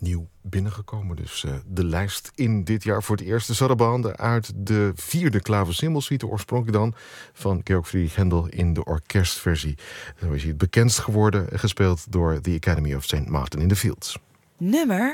nieuw binnengekomen. Dus de lijst in dit jaar voor het eerst. De Sarabande uit de 4e klaversymbelsuite, oorspronkelijk dan van Georg Friedrich Händel in de orkestversie. Zo is hij het bekendst geworden, gespeeld door The Academy of St. Martin in the Fields. Nummer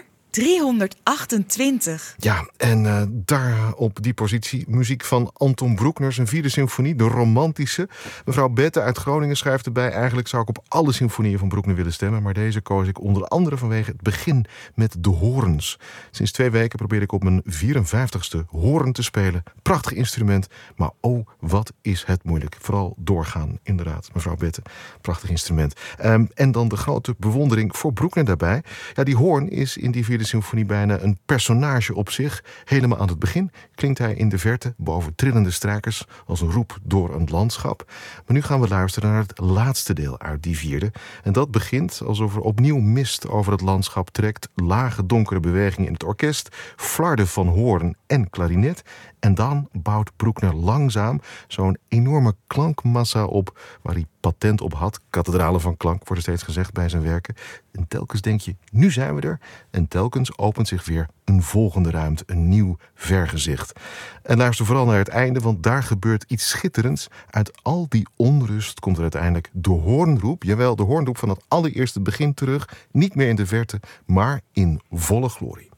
328. Ja, en daar op die positie muziek van Anton Bruckner, zijn 4e symfonie, de romantische. Mevrouw Bette uit Groningen schrijft erbij: eigenlijk zou ik op alle symfonieën van Bruckner willen stemmen, maar deze koos ik onder andere vanwege het begin met de hoorns. Sinds 2 weken probeer ik op mijn 54ste hoorn te spelen. Prachtig instrument, maar oh, wat is het moeilijk. Vooral doorgaan, inderdaad, mevrouw Bette. Prachtig instrument. En dan de grote bewondering voor Bruckner daarbij. Ja, die hoorn is in die 4e symfonie bijna een personage op zich. Helemaal aan het begin klinkt hij in de verte boven trillende strijkers als een roep door een landschap. Maar nu gaan we luisteren naar het laatste deel uit die 4e. En dat begint alsof er opnieuw mist over het landschap trekt. Lage donkere bewegingen in het orkest. Flarden van hoorn en klarinet. En dan bouwt Bruckner langzaam zo'n enorme klankmassa op waar hij patent op had. Kathedralen van klank worden steeds gezegd bij zijn werken. En telkens denk je, nu zijn we er. En telkens opent zich weer een volgende ruimte, een nieuw vergezicht. En luister vooral naar het einde, want daar gebeurt iets schitterends. Uit al die onrust komt er uiteindelijk de hoornroep. Jawel, de hoornroep van het allereerste begin terug. Niet meer in de verte, maar in volle glorie.